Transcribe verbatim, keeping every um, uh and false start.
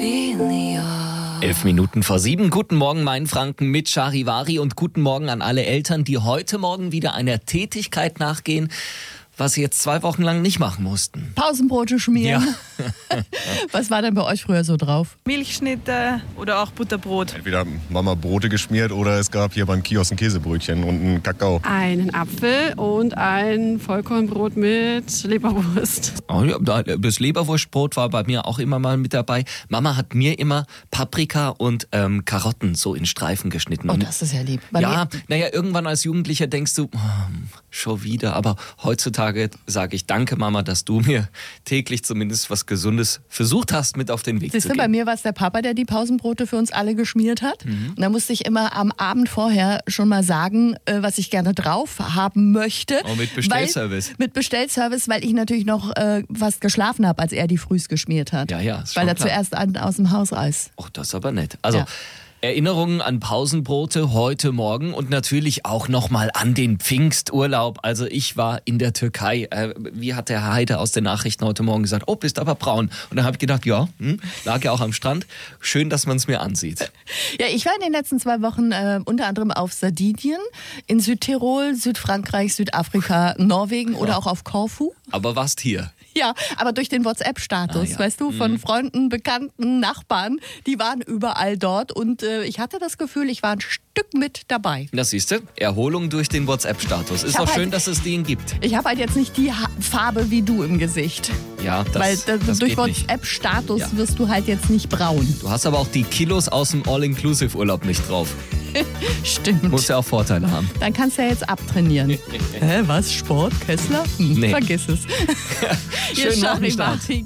Elf Minuten vor sieben. Guten Morgen, Mainfranken mit Charivari und guten Morgen an alle Eltern, die heute Morgen wieder einer Tätigkeit nachgehen, was sie jetzt zwei Wochen lang nicht machen mussten. Pausenbrote schmieren. Ja. Was war denn bei euch früher so drauf? Milchschnitte oder auch Butterbrot. Entweder Mama Brote geschmiert oder es gab hier beim Kiosk ein Käsebrötchen und einen Kakao. Einen Apfel und ein Vollkornbrot mit Leberwurst. Oh ja, das Leberwurstbrot war bei mir auch immer mal mit dabei. Mama hat mir immer Paprika und ähm, Karotten so in Streifen geschnitten. Oh, das ist ja lieb. Bei Ja, mir- naja, irgendwann als Jugendlicher denkst du, oh, schon wieder. Aber heutzutage sage ich, danke Mama, dass du mir täglich zumindest was Gesundes versucht hast, mit auf den Weg Siehst zu du, gehen. bei mir war es der Papa, der die Pausenbrote für uns alle geschmiert hat. Mhm. Und da musste ich immer am Abend vorher schon mal sagen, äh, was ich gerne drauf haben möchte. Oh, mit Bestellservice. Weil, mit Bestellservice, weil ich natürlich noch äh, fast geschlafen habe, als er die frühs geschmiert hat. Ja, ja, ist Weil schon er klar. zuerst an, aus dem Haus reist. Oh, das ist aber nett. Also Ja. Erinnerungen an Pausenbrote heute Morgen und natürlich auch nochmal an den Pfingsturlaub. Also ich war in der Türkei. Äh, wie hat der Herr Heide aus den Nachrichten heute Morgen gesagt? Oh, bist aber braun. Und dann habe ich gedacht, ja, hm, lag ja auch am Strand. Schön, dass man es mir ansieht. Ja, ich war in den letzten zwei Wochen äh, unter anderem auf Sardinien, in Südtirol, Südfrankreich, Südafrika, Norwegen oder auch auf Korfu. Aber warst hier. Ja, aber durch den WhatsApp-Status, Ah, ja. weißt du, von Freunden, Bekannten, Nachbarn, die waren überall dort und äh, ich hatte das Gefühl, ich war ein Stück mit dabei. Das siehst du, Erholung durch den WhatsApp-Status. Ist hab auch schön, halt- dass es den gibt. Ich habe halt jetzt nicht die ha- Farbe wie du im Gesicht, Ja, das, weil äh, das durch geht nicht. WhatsApp-Status Ja. wirst du halt jetzt nicht braun. Du hast aber auch die Kilos aus dem All-Inclusive-Urlaub nicht drauf. Stimmt. Muss ja auch Vorteile haben. Dann kannst du ja jetzt abtrainieren. Hä, was? Sport? Kessler? Hm, Nee. Vergiss es. Hier Schönen ist Wochenstart. Charivari.